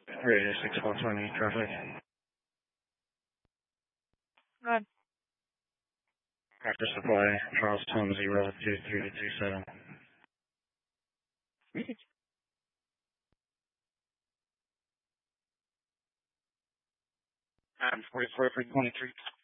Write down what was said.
Radio 6120 traffic. Good. Tractor Supply, Charleston 02327. I'm 44 for 23.